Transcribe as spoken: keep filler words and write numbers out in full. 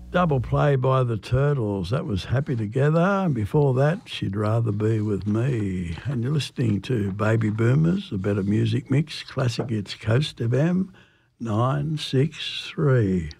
Double play by the Turtles. That was Happy Together. And before that, She'd Rather Be With Me. And you're listening to Baby Boomers, a better music mix. Classic Hits Coast F M nine six three.